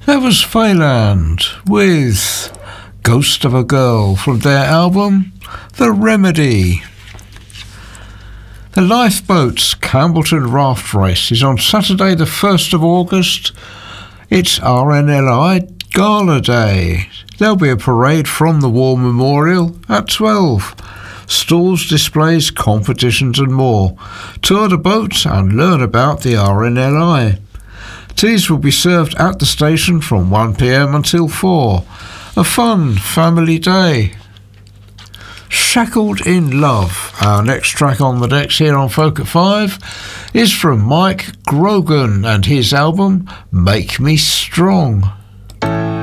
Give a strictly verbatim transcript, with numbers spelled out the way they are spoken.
That was Phelan with Ghost of a Girl from their album The Remedy. The Lifeboats Campbellton Raft Race is on Saturday the first of August. It's R N L I Gala Day. There'll be a parade from the War Memorial at twelve. Stalls, displays, competitions and more. Tour the boat and learn about the R N L I. Teas will be served at the station from one p m until four. A fun family day. Shackled in Love, our next track on the decks here on Folk at Five, is from Mike Grogan and his album Make Me Strong.